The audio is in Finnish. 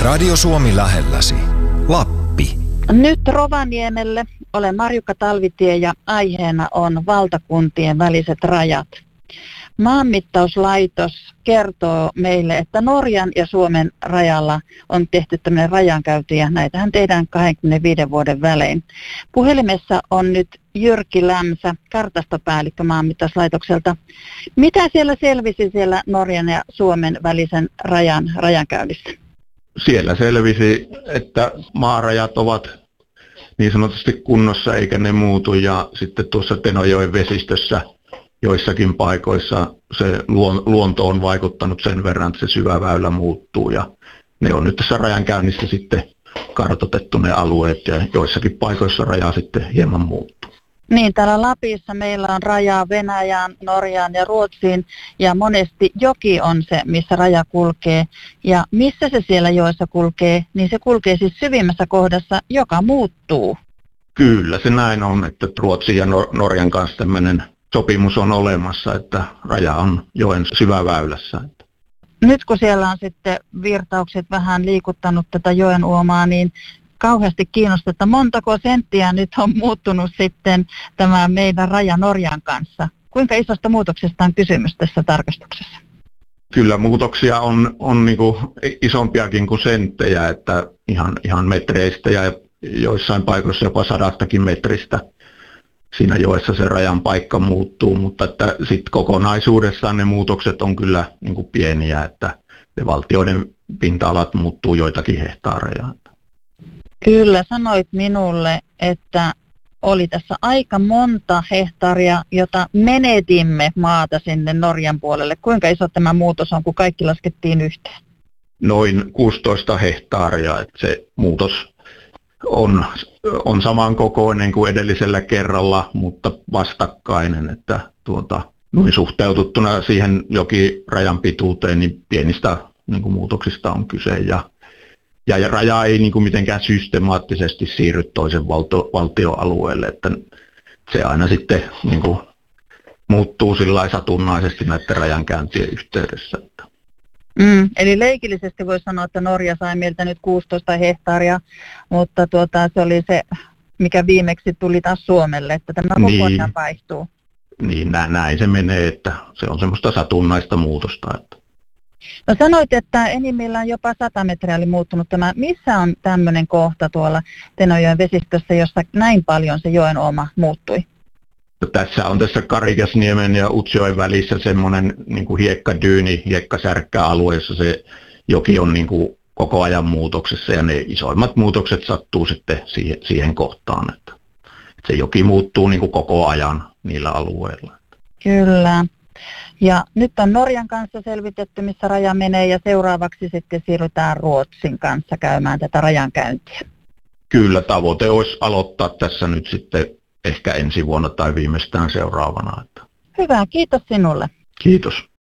Radio Suomi lähelläsi. Lappi. Nyt Rovaniemelle. Olen Marjukka Talvitie ja aiheena on valtakuntien väliset rajat. Maanmittauslaitos kertoo meille, että Norjan ja Suomen rajalla on tehty tämmöinen rajankäynti ja näitähän tehdään 25 vuoden välein. Puhelimessa on nyt Jyrki Lämsä, kartastopäällikkö Maanmittauslaitokselta. Mitä siellä selvisi siellä Norjan ja Suomen välisen rajankäynnissä? Siellä selvisi, että maarajat ovat niin sanotusti kunnossa eikä ne muutu, ja sitten tuossa Tenojoen vesistössä joissakin paikoissa se luonto on vaikuttanut sen verran, että se syvä väylä muuttuu, ja ne on nyt tässä rajankäynnissä sitten kartoitettu ne alueet, ja joissakin paikoissa raja sitten hieman muuttuu. Niin, täällä Lapissa meillä on rajaa Venäjään, Norjaan ja Ruotsiin, ja monesti joki on se, missä raja kulkee. Ja missä se siellä joessa kulkee, niin se kulkee siis syvimmässä kohdassa, joka muuttuu. Kyllä, se näin on, että Ruotsin ja Norjan kanssa tämmöinen sopimus on olemassa, että raja on joen syväväylässä. Nyt kun siellä on sitten virtaukset vähän liikuttanut tätä joen uomaa, niin kauheasti kiinnostaa, että montako senttiä nyt on muuttunut sitten tämä meidän raja Norjan kanssa. Kuinka isosta muutoksesta on kysymys tässä tarkastuksessa? Kyllä muutoksia on niin kuin isompiakin kuin senttejä, että ihan metreistä ja joissain paikoissa jopa 100 metristä. Siinä joessa se rajan paikka muuttuu, mutta että sit kokonaisuudessaan ne muutokset on kyllä niin kuin pieniä, että ne valtioiden pinta-alat muuttuu joitakin hehtaareja. Kyllä, sanoit minulle, että oli tässä aika monta hehtaaria, jota menetimme maata sinne Norjan puolelle. Kuinka iso tämä muutos on, kun kaikki laskettiin yhteen? Noin 16 hehtaaria, että se muutos on samankokoinen kuin edellisellä kerralla, mutta vastakkainen, että noin suhteutettuna siihen jokirajan pituuteen, niin pienistä niin kuin muutoksista on kyse, ja raja ei niin kuin mitenkään systemaattisesti siirry toisen valtioalueelle, että se aina sitten niin kuin muuttuu sillä satunnaisesti näiden rajankäyntien yhteydessä. Eli leikillisesti voi sanoa, että Norja sai meiltä nyt 16 hehtaaria, mutta se oli se, mikä viimeksi tuli taas Suomelle, että tämä koko ajan vaihtuu. Niin, näin se menee, että se on semmoista satunnaista muutosta. No sanoit, että enimmillään jopa 100 metriä oli muuttunut tämä. Missä on tämmöinen kohta tuolla Tenojoen vesistössä, jossa näin paljon se joen uoma muuttui? Tässä on Karikasniemen ja Utsjoen välissä semmoinen niin kuin hiekkadyyni, hiekkasärkkäalue, jossa se joki on niin kuin koko ajan muutoksessa, ja ne isoimmat muutokset sattuu sitten siihen kohtaan, että se joki muuttuu niin kuin koko ajan niillä alueilla. Kyllä. Ja nyt on Norjan kanssa selvitetty, missä raja menee, ja seuraavaksi sitten siirrytään Ruotsin kanssa käymään tätä rajankäyntiä. Kyllä, tavoite olisi aloittaa tässä nyt sitten ehkä ensi vuonna tai viimeistään seuraavana. Hyvä, kiitos sinulle. Kiitos.